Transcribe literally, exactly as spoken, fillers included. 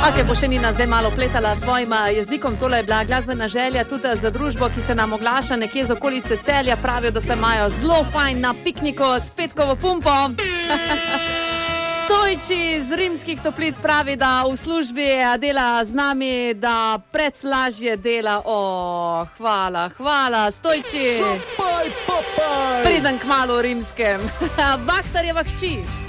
Ok, bo še Nina zdaj malo pletala svojim jezikom. Tole je bila glasbena želja tudi za družbo, ki se nam oglaša nekje z okolice Celja. Pravijo, da se imajo zelo fajn na pikniku s petkovo pumpo. Stojči iz Rimskih Toplic pravi, da v službi dela z nami, da predslažje dela. O, hvala, hvala, Stojči. Šopaj, popaj. Priden kmalu v Rimskem. Bahtarjeva hči.